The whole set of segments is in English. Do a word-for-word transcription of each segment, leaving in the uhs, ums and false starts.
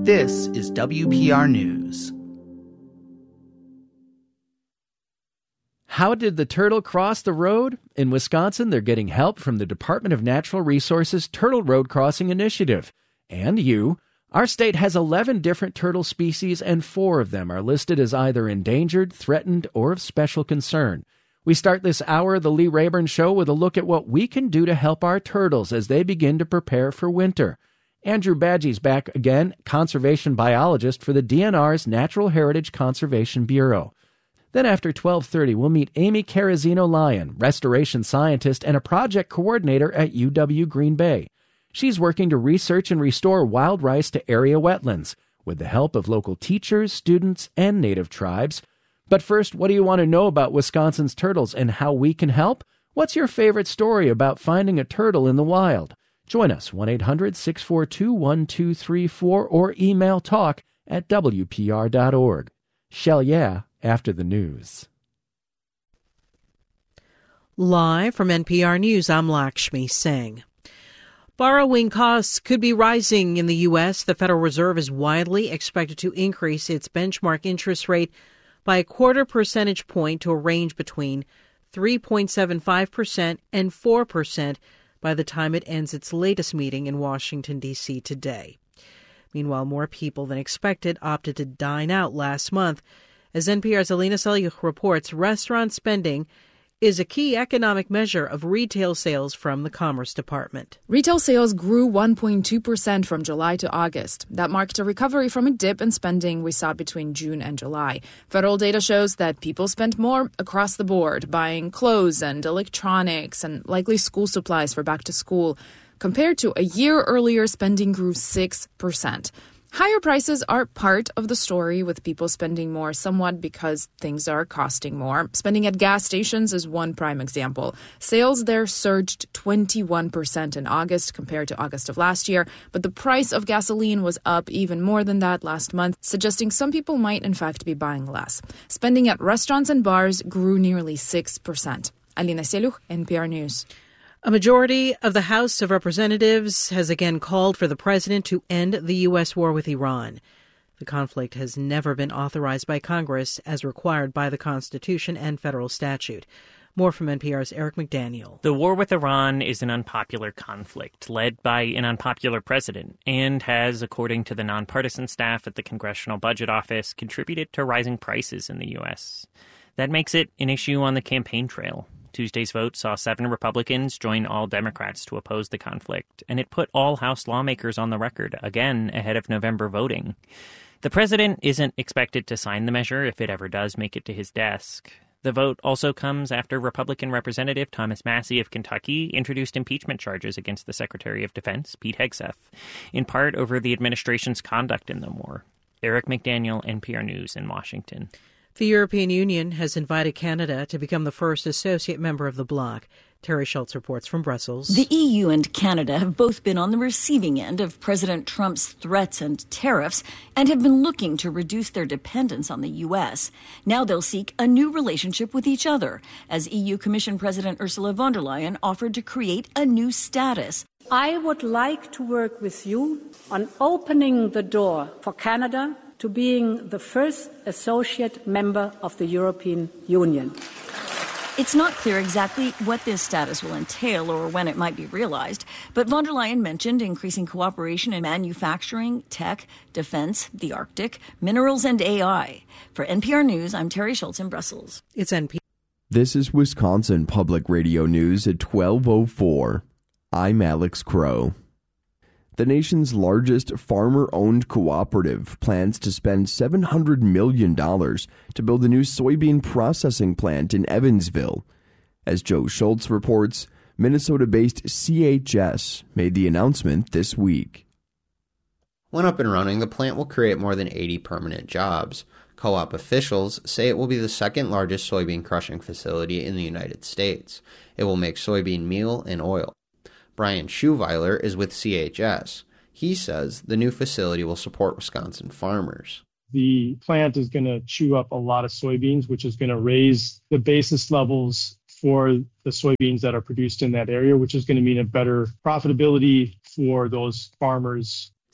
This is W P R News. How did the turtle cross the road? In Wisconsin, they're getting help from the Department of Natural Resources Turtle Road Crossing Initiative. And you. Our state has eleven different turtle species, and four of them are listed as either endangered, threatened, or of special concern. We start this hour of the Lee Rayburn Show with a look at what we can do to help our turtles as they begin to prepare for winter. Andrew Badgey's back again, conservation biologist for the D N R's Natural Heritage Conservation Bureau. Then after twelve thirty, we'll meet Amy Carazino-Lyon, restoration scientist and a project coordinator at U W Green Bay. She's working to research and restore wild rice to area wetlands with the help of local teachers, students, and native tribes. But first, what do you want to know about Wisconsin's turtles and how we can help? What's your favorite story about finding a turtle in the wild? Join us, one eight hundred six four two one two three four, or email talk at W P R dot org. Shell yeah after the news. Live from N P R News, I'm Lakshmi Singh. Borrowing costs could be rising in the U S. The Federal Reserve is widely expected to increase its benchmark interest rate by a quarter percentage point to a range between three point seven five percent and four percent by the time it ends its latest meeting in Washington, D C today. Meanwhile, more people than expected opted to dine out last month. As N P R's Alina Selyukh reports, restaurant spending is a key economic measure of retail sales from the Commerce Department. Retail sales grew one point two percent from July to August. That marked a recovery from a dip in spending we saw between June and July. Federal data shows that people spent more across the board, buying clothes and electronics and likely school supplies for back to school. Compared to a year earlier, spending grew six percent. Higher prices are part of the story, with people spending more somewhat because things are costing more. Spending at gas stations is one prime example. Sales there surged twenty-one percent in August compared to August of last year, but the price of gasoline was up even more than that last month, suggesting some people might in fact be buying less. Spending at restaurants and bars grew nearly six percent. Alina Selyukh, N P R News. A majority of the House of Representatives has again called for the president to end the U S war with Iran. The conflict has never been authorized by Congress as required by the Constitution and federal statute. More from N P R's Eric McDaniel. The war with Iran is an unpopular conflict led by an unpopular president and has, according to the nonpartisan staff at the Congressional Budget Office, contributed to rising prices in the U S. That makes it an issue on the campaign trail. Tuesday's vote saw seven Republicans join all Democrats to oppose the conflict, and it put all House lawmakers on the record, again ahead of November voting. The president isn't expected to sign the measure if it ever does make it to his desk. The vote also comes after Republican Representative Thomas Massie of Kentucky introduced impeachment charges against the Secretary of Defense, Pete Hegseth, in part over the administration's conduct in the war. Eric McDaniel, N P R News in Washington. The European Union has invited Canada to become the first associate member of the bloc. Terry Schultz reports from Brussels. The E U and Canada have both been on the receiving end of President Trump's threats and tariffs and have been looking to reduce their dependence on the U S. Now they'll seek a new relationship with each other, as E U Commission President Ursula von der Leyen offered to create a new status. I would like to work with you on opening the door for Canada to being the first associate member of the European Union. It's not clear exactly what this status will entail or when it might be realized, but von der Leyen mentioned increasing cooperation in manufacturing, tech, defense, the Arctic, minerals, and A I. For N P R News, I'm Terry Schultz in Brussels. It's N P R. This is Wisconsin Public Radio News at twelve oh four. I'm Alex Crow. The nation's largest farmer-owned cooperative plans to spend seven hundred million dollars to build a new soybean processing plant in Evansville. As Joe Schultz reports, Minnesota-based C H S made the announcement this week. When up and running, the plant will create more than eighty permanent jobs. Co-op officials say it will be the second largest soybean crushing facility in the United States. It will make soybean meal and oil. Brian Schuweiler is with C H S. He says the new facility will support Wisconsin farmers. The plant is going to chew up a lot of soybeans, which is going to raise the basis levels for the soybeans that are produced in that area, which is going to mean a better profitability for those farmers.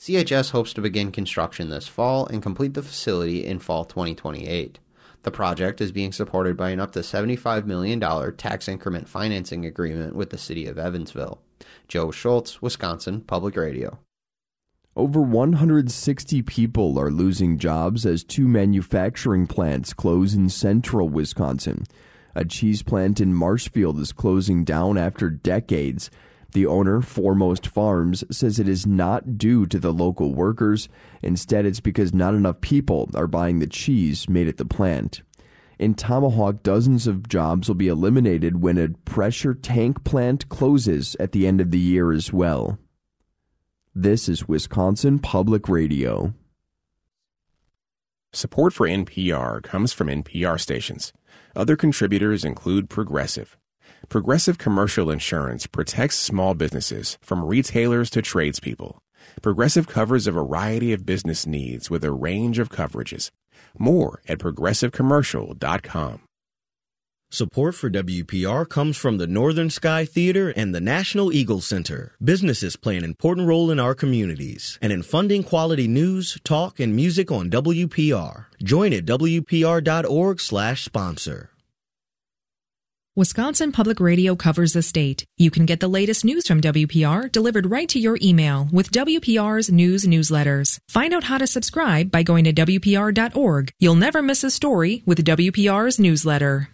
C H S hopes to begin construction this fall and complete the facility in fall twenty twenty-eight. The project is being supported by an up to seventy-five million dollars tax increment financing agreement with the city of Evansville. Joe Schultz, Wisconsin Public Radio. Over one hundred sixty people are losing jobs as two manufacturing plants close in central Wisconsin. A cheese plant in Marshfield is closing down after decades. The owner, Foremost Farms, says it is not due to the local workers. Instead, it's because not enough people are buying the cheese made at the plant. In Tomahawk, dozens of jobs will be eliminated when a pressure tank plant closes at the end of the year as well. This is Wisconsin Public Radio. Support for N P R comes from N P R stations. Other contributors include Progressive. Progressive Commercial Insurance protects small businesses from retailers to tradespeople. Progressive covers a variety of business needs with a range of coverages. More at progressive commercial dot com. Support for W P R comes from the Northern Sky Theater and the National Eagle Center. Businesses play an important role in our communities and in funding quality news, talk, and music on W P R. Join at W P R dot org slash sponsor. Wisconsin Public Radio covers the state. You can get the latest news from W P R delivered right to your email with W P R's news newsletters. Find out how to subscribe by going to W P R dot org. You'll never miss a story with W P R's newsletter.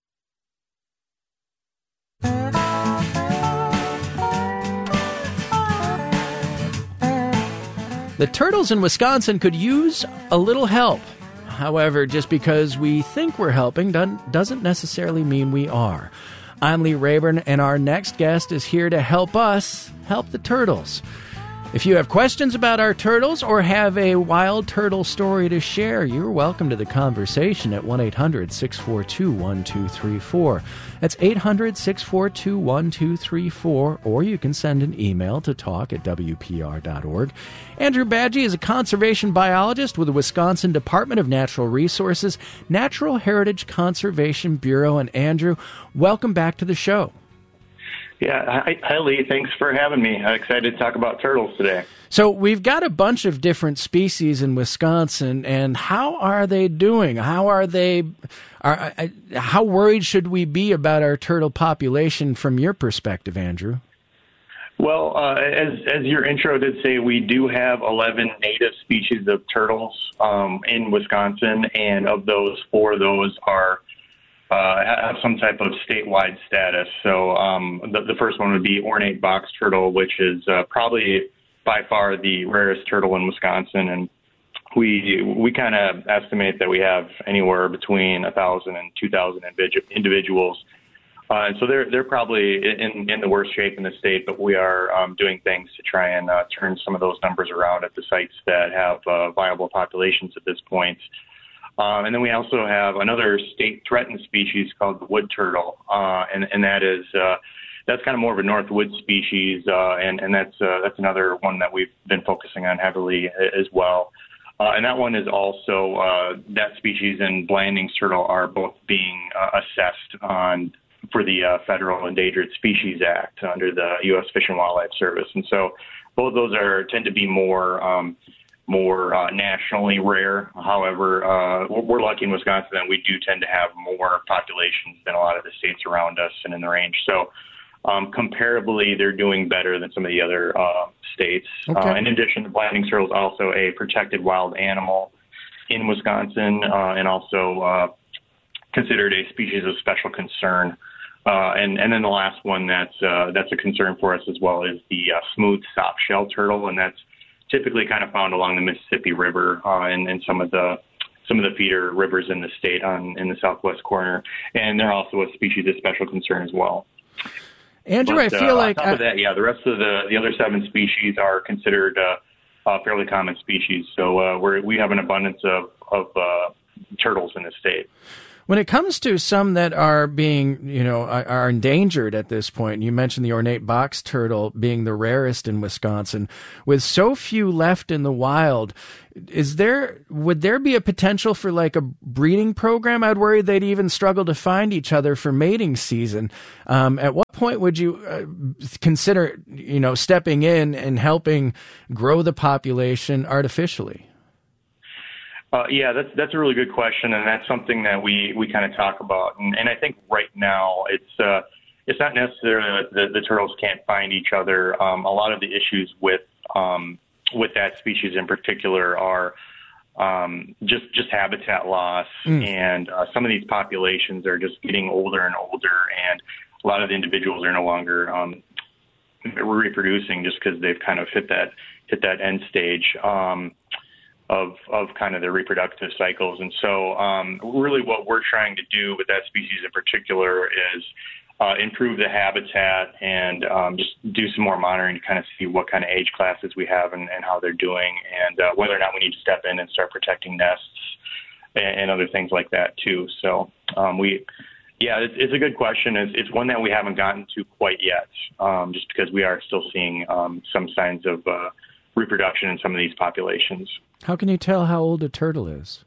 The turtles in Wisconsin could use a little help. However, just because we think we're helping doesn't necessarily mean we are. I'm Lee Rayburn, and our next guest is here to help us help the turtles. If you have questions about our turtles or have a wild turtle story to share, you're welcome to the conversation at one eight hundred six four two one two three four. That's eight hundred six four two one two three four, or you can send an email to talk at W P R dot org. Andrew Badgie is a conservation biologist with the Wisconsin Department of Natural Resources, Natural Heritage Conservation Bureau. And Andrew, welcome back to the show. Yeah, hi, hi Lee. Thanks for having me. I'm excited to talk about turtles today. So we've got a bunch of different species in Wisconsin, and how are they doing? How are they? Are, how worried should we be about our turtle population from your perspective, Andrew? Well, uh, as as your intro did say, we do have eleven native species of turtles um, in Wisconsin, and of those, four of those are Uh, have some type of statewide status. So um, the, the first one would be ornate box turtle, which is uh, probably by far the rarest turtle in Wisconsin. And we we kind of estimate that we have anywhere between one thousand and two thousand individuals. Uh, and so they're they're probably in, in the worst shape in the state, but we are um, doing things to try and uh, turn some of those numbers around at the sites that have uh, viable populations at this point. Um, and then we also have another state-threatened species called the wood turtle, uh, and, and that is uh, that's kind of more of a northwood species, uh, and, and that's uh, that's another one that we've been focusing on heavily as well. Uh, and that one is also, uh, that species and Blanding's turtle are both being uh, assessed on for the uh, Federal Endangered Species Act under the U S Fish and Wildlife Service. And so both those are tend to be more um, more uh, nationally rare. However, uh, we're lucky in Wisconsin that we do tend to have more populations than a lot of the states around us and in the range. So um, comparably, they're doing better than some of the other uh, states. Okay. Uh, in addition, the Blanding's turtle is also a protected wild animal in Wisconsin uh, and also uh, considered a species of special concern. Uh, and, and then the last one that's uh, that's a concern for us as well is the uh, smooth soft-shell turtle, and that's typically kind of found along the Mississippi River uh, and, and some of the some of the feeder rivers in the state on in the southwest corner, and they're also a species of special concern as well. Andrew, but, I feel uh, like on top I... of that, yeah, the rest of the the other seven species are considered uh, uh, fairly common species. So uh, we we have an abundance of of uh, turtles in the state. When it comes to some that are being, you know, are, are endangered at this point, you mentioned the ornate box turtle being the rarest in Wisconsin. With so few left in the wild, is there would there be a potential for like a breeding program? I'd worry they'd even struggle to find each other for mating season. Um, at what point would you uh, consider, you know, stepping in and helping grow the population artificially? Uh, yeah, that's that's a really good question, and that's something that we, we kind of talk about. And, and I think right now it's uh, it's not necessarily that the, the turtles can't find each other. Um, a lot of the issues with um, with that species in particular are um, just just habitat loss, mm. and uh, some of these populations are just getting older and older, and a lot of the individuals are no longer um, reproducing just because they've kind of hit that hit that end stage. Um, of of kind of their reproductive cycles. And so um, really what we're trying to do with that species in particular is uh, improve the habitat and um, just do some more monitoring to kind of see what kind of age classes we have and, and how they're doing, and uh, whether or not we need to step in and start protecting nests and, and other things like that too. So um, we, yeah, it's, it's a good question. It's, it's one that we haven't gotten to quite yet, um, just because we are still seeing um, some signs of uh, reproduction in some of these populations. How can you tell how old a turtle is?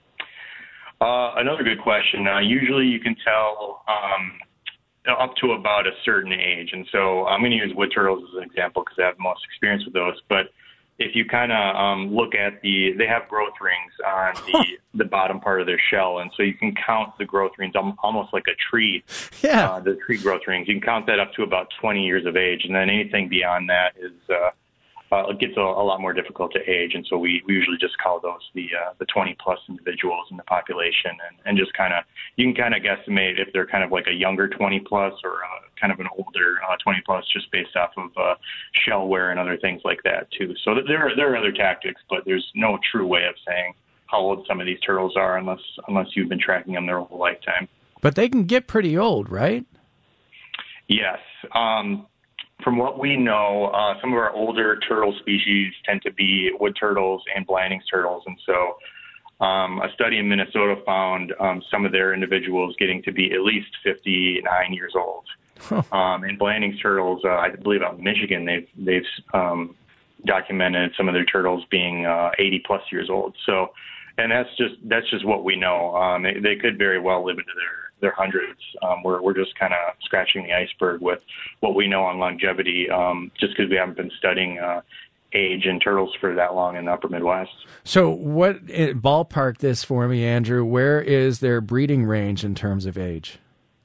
Uh, another good question. Uh, usually you can tell um, up to about a certain age. And so I'm going to use wood turtles as an example because I have the most experience with those. But if you kind of um, look at the, they have growth rings on the, the bottom part of their shell. And so you can count the growth rings almost like a tree. Yeah. Uh, the tree growth rings. You can count that up to about twenty years of age. And then anything beyond that is uh, Uh, it gets a, a lot more difficult to age, and so we, we usually just call those the uh, the twenty plus individuals in the population, and, and just kind of you can kind of guesstimate if they're kind of like a younger twenty plus or uh, kind of an older uh, twenty plus, just based off of uh, shell wear and other things like that too. So there are, there are other tactics, but there's no true way of saying how old some of these turtles are unless unless you've been tracking them their whole lifetime. But they can get pretty old, right? Yes. Um, From what we know, uh, some of our older turtle species tend to be wood turtles and Blanding's turtles. And so um, a study in Minnesota found um, some of their individuals getting to be at least fifty-nine years old. Huh. Um, and Blanding's turtles, uh, I believe out in Michigan, they've, they've um, documented some of their turtles being uh, eighty plus years old. So, and that's just that's just what we know. Um, they, they could very well live into their their hundreds. Um, we're we're just kind of scratching the iceberg with what we know on longevity, um, just because we haven't been studying uh, age in turtles for that long in the upper Midwest. So what, ballpark this for me, Andrew, where is their breeding range in terms of age?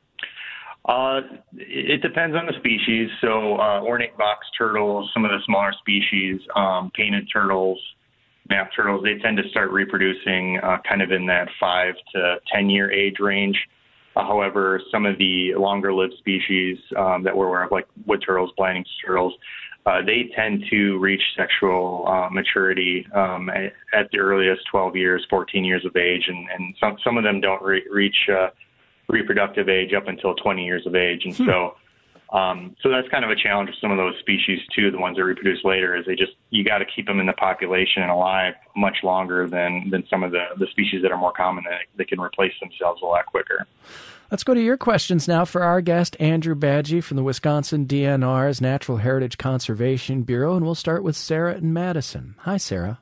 Uh, it depends on the species. So uh, ornate box turtles, some of the smaller species, um, painted turtles, map turtles, they tend to start reproducing uh, kind of in that five to ten year age range. Uh, however, some of the longer-lived species um, that we're aware of, like wood turtles, Blanding's turtles, uh, they tend to reach sexual uh, maturity um, at, at the earliest twelve years, fourteen years of age, and, and some some of them don't re- reach uh, reproductive age up until twenty years of age. And hmm. so um, so that's kind of a challenge with some of those species, too, the ones that reproduce later, is they just, you got to keep them in the population and alive much longer than, than some of the, the species that are more common. That they can replace themselves a lot quicker. Let's go to your questions now for our guest, Andrew Badgie from the Wisconsin D N R's Natural Heritage Conservation Bureau, and we'll start with Sarah in Madison. Hi, Sarah.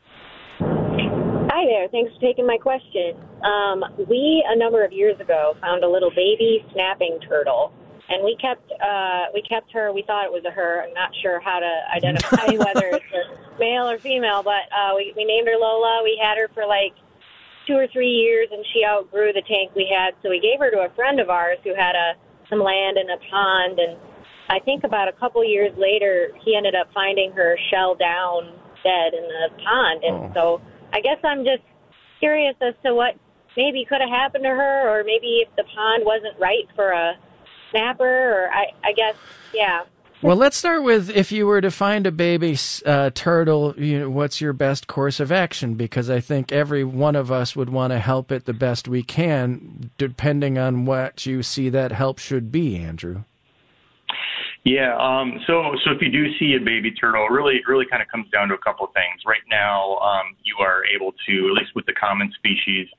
Hi there. Thanks for taking my question. Um, we, a number of years ago, found a little baby snapping turtle, and we kept uh, we kept her. We thought it was a her. I'm not sure how to identify whether it's a male or female, but uh, we, we named her Lola. We had her for like two or three years, and she outgrew the tank we had, so we gave her to a friend of ours who had a some land and a pond, and I think about a couple years later, he ended up finding her shell down dead in the pond, and oh. so I guess I'm just curious as to what maybe could have happened to her, or maybe if the pond wasn't right for a snapper, or I, I guess, yeah. Well, let's start with, if you were to find a baby uh, turtle, you know, what's your best course of action? Because I think every one of us would want to help it the best we can, depending on what you see that help should be, Andrew. Yeah, um, so so if you do see a baby turtle, really it really kind of comes down to a couple of things. Right now, um, you are able to, at least with the common species,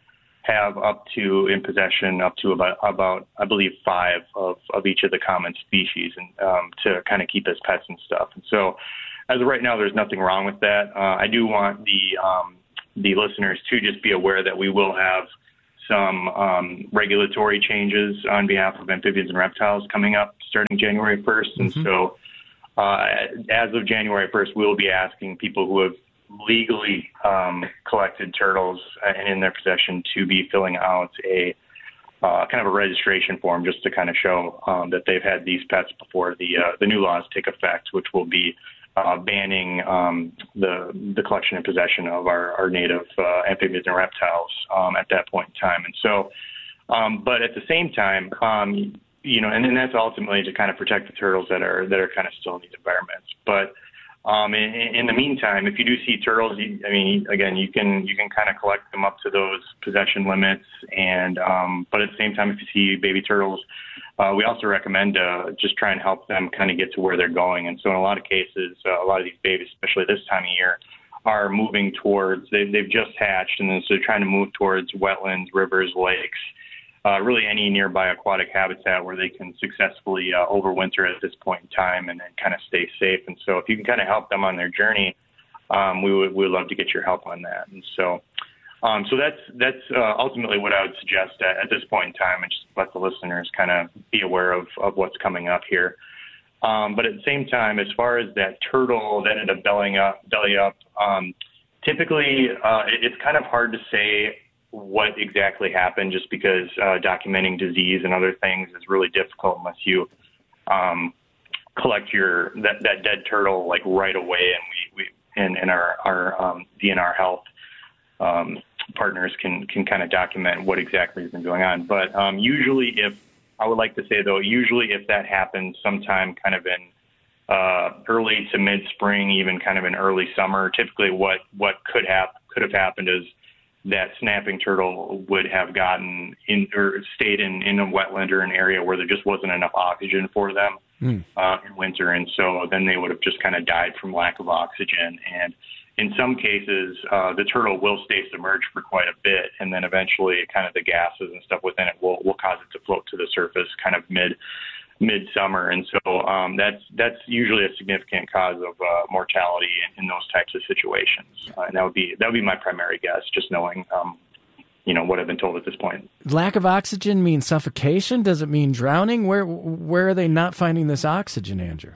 have up to in possession up to about about I believe five of, of each of the common species, and um, to kind of keep as pets and stuff. And so, as of right now, there's nothing wrong with that. Uh, I do want the um, the listeners to just be aware that we will have some um, regulatory changes on behalf of amphibians and reptiles coming up starting January first. Mm-hmm. And so uh, as of January first, we'll be asking people who have legally um, collected turtles and in their possession to be filling out a uh, kind of a registration form just to kind of show um, that they've had these pets before the uh, the new laws take effect, which will be Uh, banning um, the the collection and possession of our, our native uh, amphibians and reptiles um, at that point in time. And so, um, but at the same time, um, you know, and then that's ultimately to kind of protect the turtles that are that are kind of still in these environments. But um, in, in the meantime, if you do see turtles, you, I mean, again, you can you can kind of collect them up to those possession limits. And um, but at the same time, if you see baby turtles, Uh, we also recommend uh, just try and help them kind of get to where they're going. And so in a lot of cases, uh, a lot of these babies, especially this time of year, are moving towards, they, they've just hatched, and then so they're trying to move towards wetlands, rivers, lakes, uh, really any nearby aquatic habitat where they can successfully uh, overwinter at this point in time and then kind of stay safe. And so if you can kind of help them on their journey, um, we would we would love to get your help on that. And so Um, so that's that's uh, ultimately what I would suggest at, at this point in time, and just let the listeners kind of be aware of, of what's coming up here. Um, but at the same time, as far as that turtle that ended up bellying up, belly up, um, typically uh, it, it's kind of hard to say what exactly happened, just because uh, documenting disease and other things is really difficult unless you um, collect your that, that dead turtle like right away, and we, we and, and our our um, D N R Health Um, partners can can kind of document what exactly has been going on. But um, usually, if I would like to say though, usually if that happens sometime kind of in uh, early to mid spring, even kind of in early summer, typically what what could have could have happened is that snapping turtle would have gotten in or stayed in in a wetland or an area where there just wasn't enough oxygen for them mm. uh, in winter, and so then they would have just kind of died from lack of oxygen. And in some cases, uh, the turtle will stay submerged for quite a bit, and then eventually kind of the gases and stuff within it will, will cause it to float to the surface kind of mid midsummer. And so um, that's that's usually a significant cause of uh, mortality in, in those types of situations. Uh, and that would be that would be my primary guess, just knowing um, you know what I've been told at this point. Lack of oxygen means suffocation? Does it mean drowning? Where where are they not finding this oxygen, Andrew?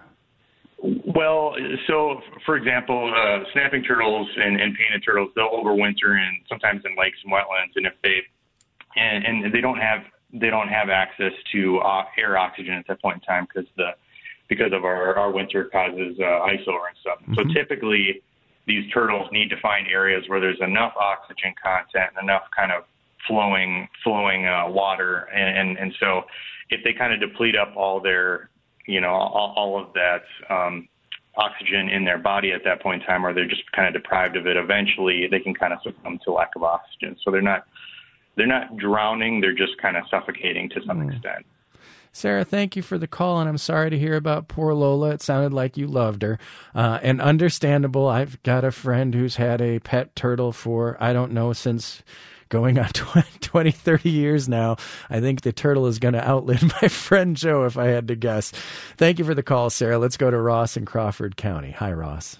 Well, so for example, uh, snapping turtles and, and painted turtles, they'll overwinter in sometimes in lakes and wetlands, and if they and, and they don't have they don't have access to uh, air oxygen at that point in time because the because of our, our winter causes uh, ice over and stuff. Mm-hmm. So typically, these turtles need to find areas where there's enough oxygen content and enough kind of flowing flowing uh, water, and, and and so if they kind of deplete up all their you know, all, all of that um, oxygen in their body at that point in time, or they're just kind of deprived of it, eventually they can kind of succumb to lack of oxygen. So they're not they're not drowning, they're just kind of suffocating to some mm. extent. Sarah, thank you for the call, and I'm sorry to hear about poor Lola. It sounded like you loved her. Uh, and understandable, I've got a friend who's had a pet turtle for, I don't know, since going on twenty, thirty years now. I think the turtle is going to outlive my friend Joe, if I had to guess. Thank you for the call, Sarah. Let's go to Ross in Crawford County. Hi, Ross.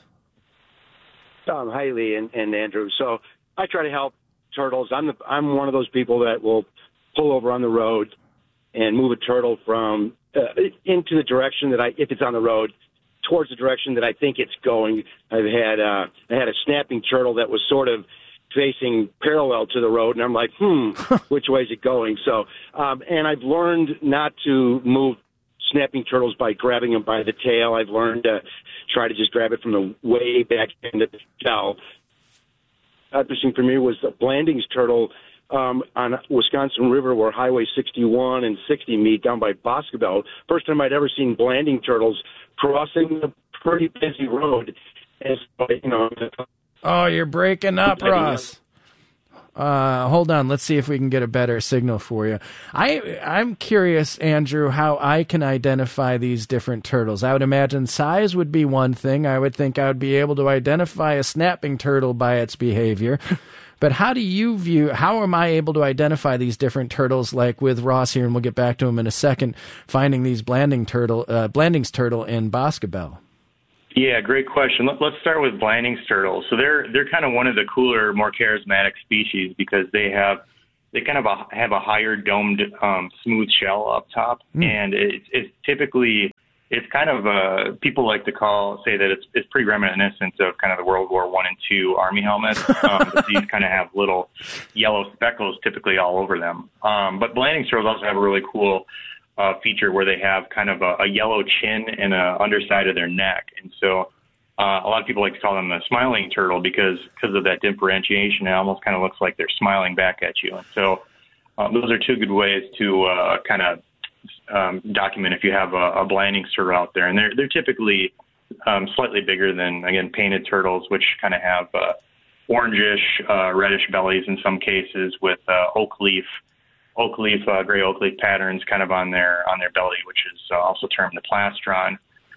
Um, hi, Lee and, and Andrew. So I try to help turtles. I'm the, I'm one of those people that will pull over on the road and move a turtle from uh, into the direction that I, if it's on the road, towards the direction that I think it's going. I've had uh, I had a snapping turtle that was sort of facing parallel to the road, and I'm like, hmm, which way is it going? So, um, and I've learned not to move snapping turtles by grabbing them by the tail. I've learned to try to just grab it from the way back end of the shell. Interesting for me was the Blandings turtle um, on Wisconsin River, where Highway sixty-one and sixty meet down by Boscobel. First time I'd ever seen Blanding turtles crossing a pretty busy road. And so, you know, oh, you're breaking up, Ross. Uh, hold on. Let's see if we can get a better signal for you. I, I'm curious, Andrew, how I can identify these different turtles. I would imagine size would be one thing. I would think I would be able to identify a snapping turtle by its behavior. But how do you view, how am I able to identify these different turtles, like with Ross here, and we'll get back to him in a second, finding these Blanding turtle, uh, Blanding's turtle in Boscobel? Yeah, great question. Let, let's start with Blanding's turtles. So they're they're kind of one of the cooler, more charismatic species because they have they kind of a, have a higher domed, um, smooth shell up top, mm. and it's it's typically it's kind of uh, people like to call say that it's it's pretty reminiscent of kind of the World War One and Two Army helmets. Um, but these kind of have little yellow speckles typically all over them. Um, but Blanding's turtles also have a really cool Uh, feature where they have kind of a, a yellow chin and a underside of their neck. And so uh, a lot of people like to call them the smiling turtle because because of that differentiation. It almost kind of looks like they're smiling back at you. And so um, those are two good ways to uh, kind of um, document if you have a, a Blanding's turtle out there. And they're, they're typically um, slightly bigger than, again, painted turtles, which kind of have uh, orangish, uh, reddish bellies in some cases with uh, oak leaf oak leaf, uh, gray oak leaf patterns kind of on their on their belly, which is uh, also termed the plastron.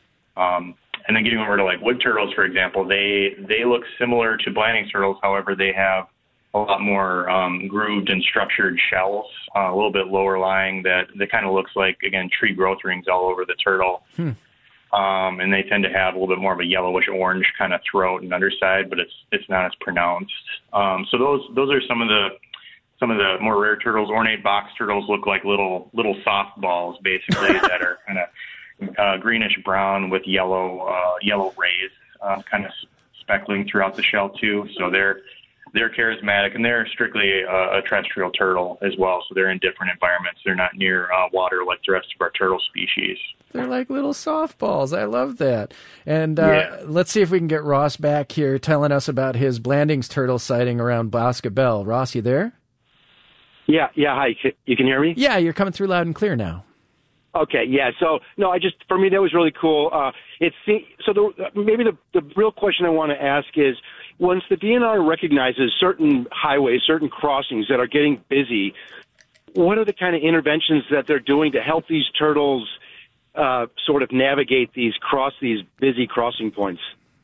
Um, and then getting over to like wood turtles, for example, they they look similar to Blanding's turtles. However, they have a lot more um, grooved and structured shells, uh, a little bit lower lying that, that kind of looks like, again, tree growth rings all over the turtle. Hmm. Um, and they tend to have a little bit more of a yellowish orange kind of throat and underside, but it's it's not as pronounced. Um, so those those are some of the Some of the more rare turtles. Ornate box turtles look like little little softballs, basically, that are kind of uh, greenish brown with yellow uh, yellow rays, uh, kind of speckling throughout the shell too. So they're they're charismatic, and they're strictly a, a terrestrial turtle as well. So they're in different environments. They're not near uh, water like the rest of our turtle species. They're like little softballs. I love that. And uh, yeah. let's see if we can get Ross back here telling us about his Blanding's turtle sighting around Boscobel. Ross, you there? Yeah, yeah. Hi, you can hear me? Yeah, you're coming through loud and clear now. Okay, yeah. So, no, I just, for me, that was really cool. Uh, it's so the, maybe the, the real question I want to ask is, once the D N R recognizes certain highways, certain crossings that are getting busy, what are the kind of interventions that they're doing to help these turtles uh, sort of navigate these cross these busy crossing points?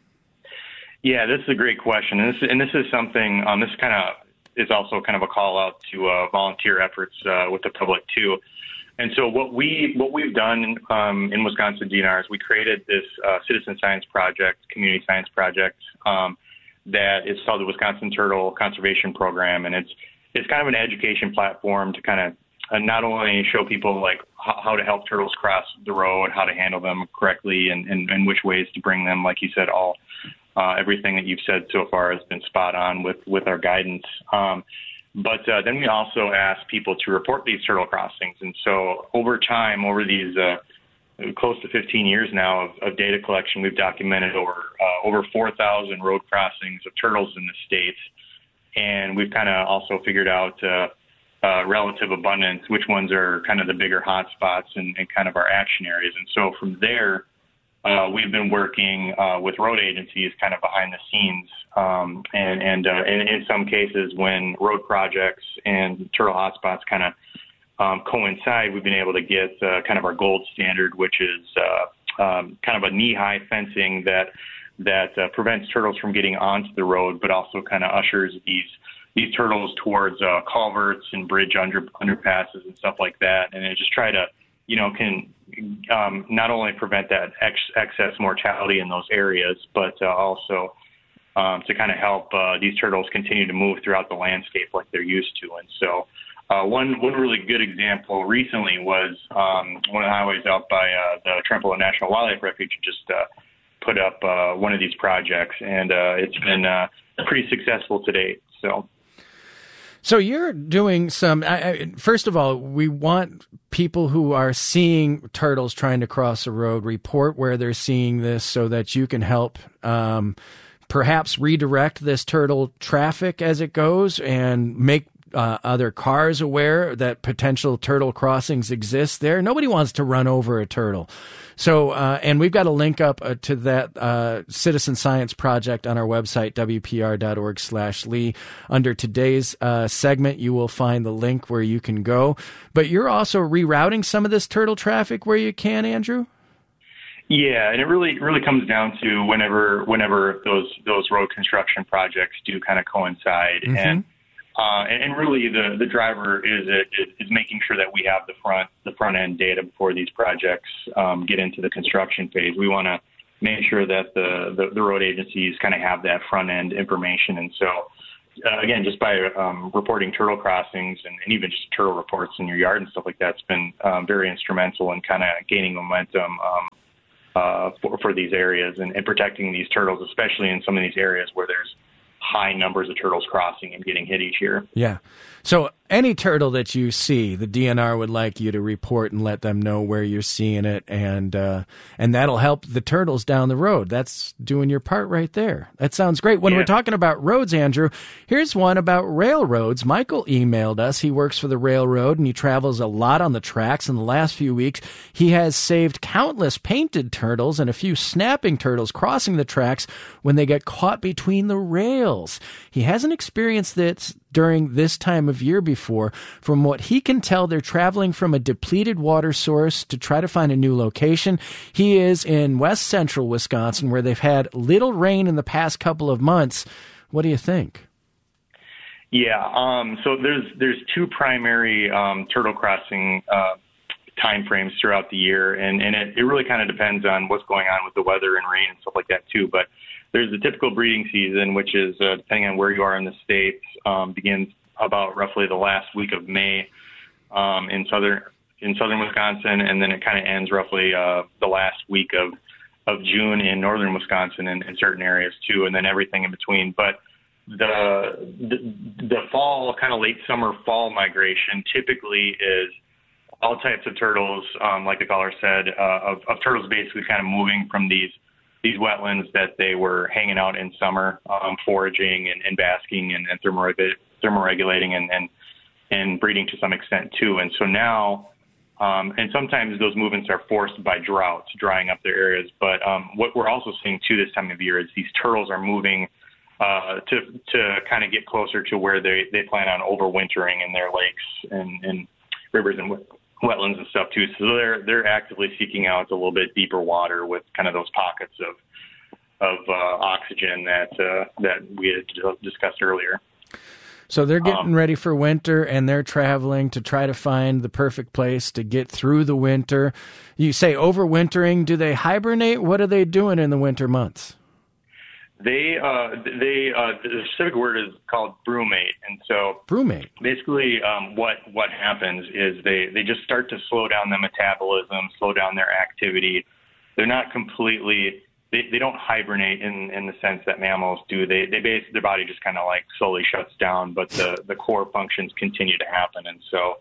Yeah, this is a great question, and this, and this is something. Um, this kind of is also kind of a call out to uh, volunteer efforts uh, with the public too. And so what we what we've done um, in Wisconsin D N R is we created this uh, citizen science project, community science project um, that is called the Wisconsin Turtle Conservation Program, and it's it's kind of an education platform to kind of uh, not only show people like h- how to help turtles cross the road, how to handle them correctly, and, and, and which ways to bring them, like you said, all. Uh, everything that you've said so far has been spot on with, with our guidance. Um, but uh, then we also ask people to report these turtle crossings. And so over time, over these uh, close to fifteen years now of, of data collection, we've documented over uh, over four thousand road crossings of turtles in the state. And we've kind of also figured out uh, uh, relative abundance, which ones are kind of the bigger hot spots and, and kind of our action areas. And so from there, Uh, we've been working uh, with road agencies kind of behind the scenes. Um, and and uh, in, in some cases, when road projects and turtle hotspots kind of um, coincide, we've been able to get uh, kind of our gold standard, which is uh, um, kind of a knee-high fencing that that uh, prevents turtles from getting onto the road, but also kind of ushers these these turtles towards uh, culverts and bridge under, underpasses and stuff like that. And it just try to, you know, can um, not only prevent that ex- excess mortality in those areas, but uh, also um, to kind of help uh, these turtles continue to move throughout the landscape like they're used to. And so uh, one one really good example recently was um, one of the highways out by uh, the Trempealeau National Wildlife Refuge just uh, put up uh, one of these projects, and uh, it's been uh, pretty successful to date. So. So you're doing some, I, I, first of all, we want people who are seeing turtles trying to cross a road report where they're seeing this so that you can help um, perhaps redirect this turtle traffic as it goes and make uh, other cars aware that potential turtle crossings exist there. Nobody wants to run over a turtle. So, uh, and we've got a link up uh, to that uh, citizen science project on our website, W P R dot org slash Lee. Under today's uh, segment, you will find the link where you can go. But you're also rerouting some of this turtle traffic where you can, Andrew? Yeah, and it really really comes down to whenever whenever those those road construction projects do kind of coincide, mm-hmm. and uh, and, and really the, the driver is is making sure that we have the front the front end data before these projects um, get into the construction phase. We want to make sure that the, the, the road agencies kind of have that front end information, and so uh, again, just by um, reporting turtle crossings and, and even just turtle reports in your yard and stuff like that's been um, very instrumental in kind of gaining momentum. Um, Uh, for, for these areas and, and protecting these turtles, especially in some of these areas where there's high numbers of turtles crossing and getting hit each year. Yeah. So any turtle that you see, the D N R would like you to report and let them know where you're seeing it, and uh, and that'll help the turtles down the road. That's doing your part right there. That sounds great. When yeah. we're talking about roads, Andrew, here's one about railroads. Michael emailed us. He works for the railroad, and he travels a lot on the tracks. In the last few weeks, he has saved countless painted turtles and a few snapping turtles crossing the tracks when they get caught between the rails. He hasn't experienced this during this time of year before. From what he can tell, they're traveling from a depleted water source to try to find a new location. He is in west central Wisconsin, where they've had little rain in the past couple of months. What do you think? Yeah, um, so there's there's two primary um, turtle crossing uh, time frames throughout the year, and, and it, it really kind of depends on what's going on with the weather and rain and stuff like that too. But there's the typical breeding season, which is, uh, depending on where you are in the states, um, begins about roughly the last week of May um, in southern in southern Wisconsin, and then it kind of ends roughly uh, the last week of, of June in northern Wisconsin and in certain areas too, and then everything in between. But the the, the fall, kind of late summer fall migration typically is all types of turtles, um, like the caller said, uh, of, of turtles basically kind of moving from these these wetlands that they were hanging out in summer, um, foraging and, and basking and, and thermoreg- thermoregulating and, and, and breeding to some extent too. And so now, um, and sometimes those movements are forced by droughts, drying up their areas. But um, what we're also seeing too this time of year is these turtles are moving uh, to to kind of get closer to where they, they plan on overwintering in their lakes and, and rivers and wetlands and stuff too. So they're they're actively seeking out a little bit deeper water with kind of those pockets of of uh, oxygen that uh, that we had discussed earlier. So they're getting um, ready for winter, and they're traveling to try to find the perfect place to get through the winter. You say overwintering. Do they hibernate? What are they doing in the winter months? They, uh, they, uh, the specific word is called brumate, and so brumate. Basically, um, what what happens is they, they just start to slow down the metabolism, slow down their activity. They're not completely, they, they don't hibernate in, in the sense that mammals do. They they base their body just kind of like slowly shuts down, but the, the core functions continue to happen, and so.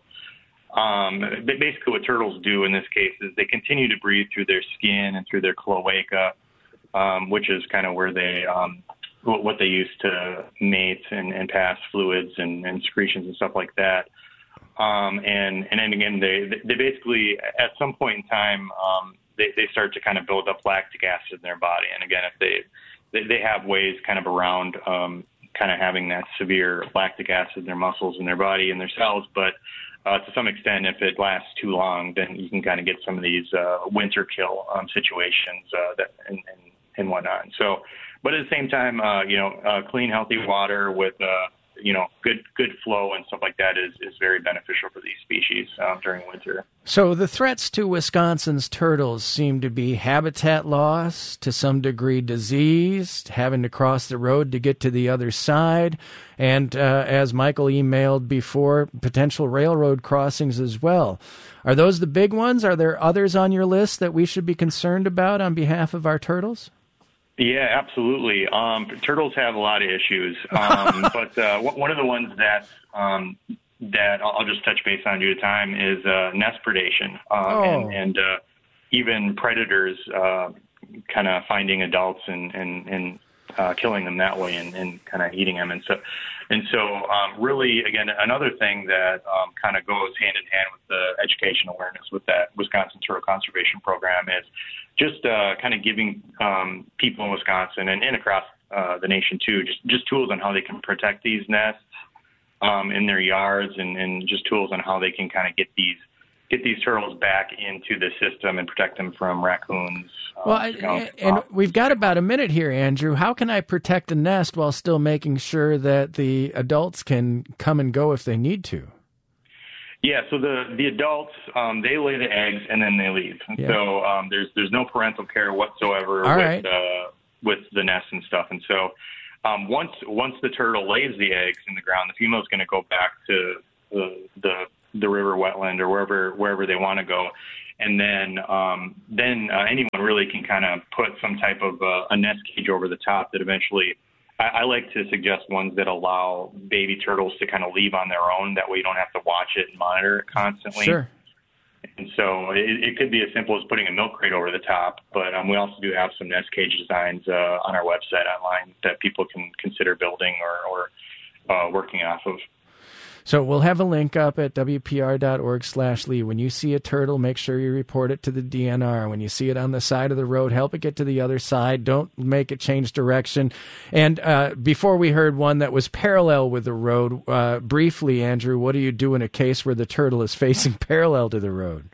Um, basically, what turtles do in this case is they continue to breathe through their skin and through their cloaca. Um, which is kind of where they, um, what they use to mate and, and pass fluids and, and secretions and stuff like that. Um, and, and then again, they, they basically, at some point in time, um, they, they start to kind of build up lactic acid in their body. And again, if they, they, they have ways kind of around um, kind of having that severe lactic acid in their muscles in their body and their cells. But uh, to some extent, if it lasts too long, then you can kind of get some of these uh, winter kill um, situations uh, that and, and and whatnot. So, but at the same time, uh, you know, uh, clean, healthy water with, uh, you know, good good flow and stuff like that is, is very beneficial for these species um, during winter. So the threats to Wisconsin's turtles seem to be habitat loss, to some degree disease, having to cross the road to get to the other side, and uh, as Michael emailed before, potential railroad crossings as well. Are those the big ones? Are there others on your list that we should be concerned about on behalf of our turtles? Yeah, absolutely. Um, turtles have a lot of issues, um, but uh, one of the ones that um, that I'll just touch base on due to time is uh, nest predation, uh, oh. and, and uh, even predators uh, kind of finding adults and, and, and uh, killing them that way and, and kind of eating them. And so, and so um, really, again, another thing that um, kind of goes hand in hand with the education awareness with that Wisconsin Turtle Conservation Program is just uh, kind of giving um, people in Wisconsin and, and across uh, the nation too, just, just tools on how they can protect these nests um, in their yards, and, and just tools on how they can kind of get these get these turtles back into the system and protect them from raccoons. Well, um, you know, and we've got about a minute here, Andrew. How can I protect a nest while still making sure that the adults can come and go if they need to? Yeah, so the, the adults, um, they lay the eggs and then they leave. And Yeah. so um, there's there's no parental care whatsoever All with right. uh, with the nest and stuff. And so um, once once the turtle lays the eggs in the ground, the female is going to go back to the, the the river, wetland, or wherever wherever they want to go, and then um, then uh, anyone really can kind of put some type of uh, a nest cage over the top that eventually. I, I like to suggest ones that allow baby turtles to kind of leave on their own. That way, you don't have to watch it and monitor it constantly. Sure. And so it, it could be as simple as putting a milk crate over the top, but um, we also do have some nest cage designs uh, on our website online that people can consider building or, or uh, working off of. So we'll have a link up at W P R dot org slash Lee. When you see a turtle, make sure you report it to the D N R. When you see it on the side of the road, help it get to the other side. Don't make it change direction. And uh, before we heard one that was parallel with the road, uh, briefly, Andrew, what do you do in a case where the turtle is facing parallel to the road?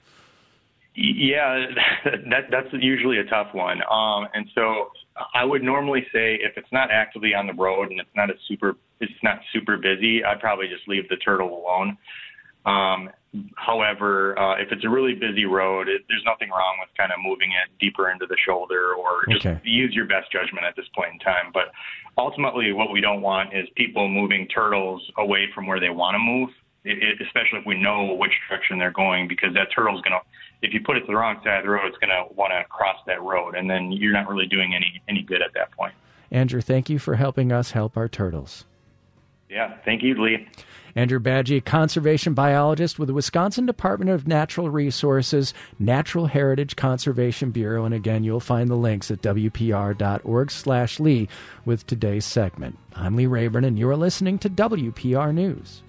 Yeah, that that's usually a tough one. Um, and so I would normally say if it's not actively on the road and it's not a super it's not super busy, I'd probably just leave the turtle alone. Um, however, uh, if it's a really busy road, it, there's nothing wrong with kind of moving it deeper into the shoulder, or just Okay. use your best judgment at this point in time. But ultimately, what we don't want is people moving turtles away from where they want to move, it, it, especially if we know which direction they're going, because that turtle's going to, if you put it to the wrong side of the road, it's going to want to cross that road, and then you're not really doing any, any good at that point. Andrew, thank you for helping us help our turtles. Yeah, thank you, Lee. Andrew Badgie, conservation biologist with the Wisconsin Department of Natural Resources, Natural Heritage Conservation Bureau. And again, you'll find the links at W P R dot org slash Lee with today's segment. I'm Lee Rayburn, and you're listening to W P R News.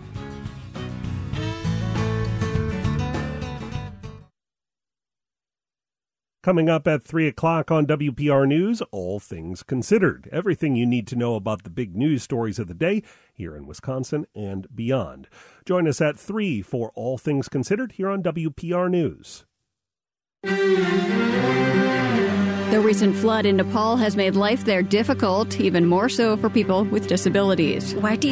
Coming up at three o'clock on W P R News, All Things Considered. Everything you need to know about the big news stories of the day here in Wisconsin and beyond. Join us at three for All Things Considered here on W P R News. The recent flood in Nepal has made life there difficult, even more so for people with disabilities. Mike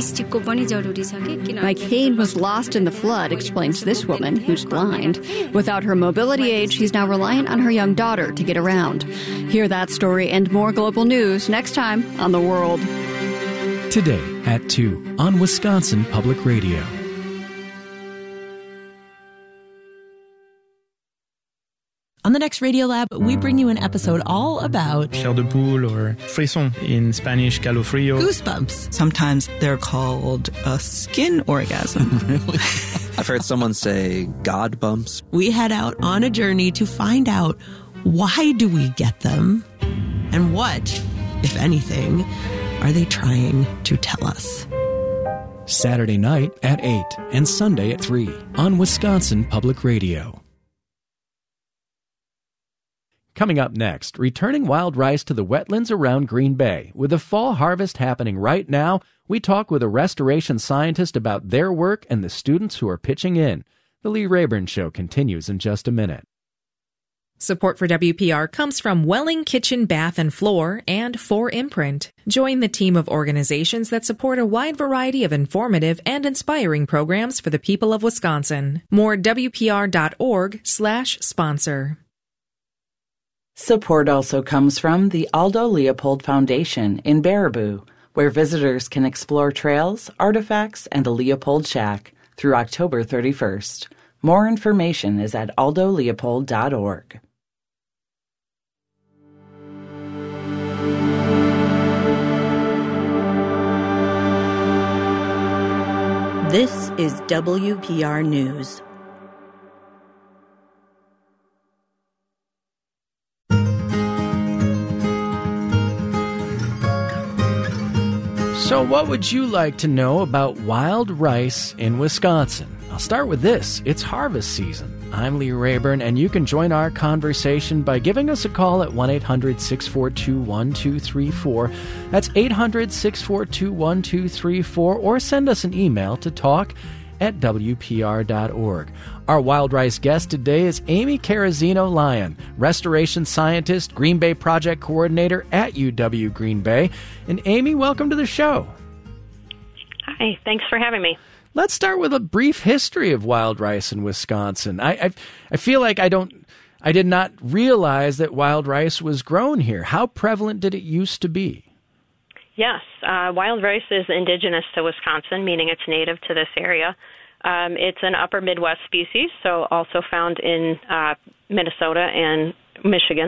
Hain was lost in the flood, explains this woman who's blind. Without her mobility aid, she's now reliant on her young daughter to get around. Hear that story and more global news next time on The World. Today at two on Wisconsin Public Radio. On the next Radiolab, we bring you an episode all about chair de poule, or frisson, in Spanish calofrío. Goosebumps. Sometimes they're called a skin orgasm. Really? I've heard someone say God bumps. We head out on a journey to find out, why do we get them? And what, if anything, are they trying to tell us? Saturday night at eight and Sunday at three on Wisconsin Public Radio. Coming up next, returning wild rice to the wetlands around Green Bay. With the fall harvest happening right now, we talk with a restoration scientist about their work and the students who are pitching in. The Lee Rayburn Show continues in just a minute. Support for W P R comes from Welling Kitchen, Bath and Floor and four Imprint. Join the team of organizations that support a wide variety of informative and inspiring programs for the people of Wisconsin. More W P R dot org slash sponsor. Support also comes from the Aldo Leopold Foundation in Baraboo, where visitors can explore trails, artifacts, and the Leopold Shack through October thirty-first. More information is at aldo leopold dot org. This is W P R News. So what would you like to know about wild rice in Wisconsin? I'll start with this. It's harvest season. I'm Lee Rayburn, and you can join our conversation by giving us a call at one eight hundred six four two one two three four. That's eight hundred six four two one two three four, or send us an email to talk at W P R dot org. Our Wild Rice guest today is Amy Carazino-Lyon, restoration scientist, Green Bay project coordinator at U W Green Bay. And Amy, welcome to the show. Hi, thanks for having me. Let's start with a brief history of wild rice in Wisconsin. I, I I feel like I don't I did not realize that wild rice was grown here. How prevalent did it used to be? Yes, uh, wild rice is indigenous to Wisconsin, meaning it's native to this area. Um, it's an upper Midwest species, so also found in uh, Minnesota and Michigan.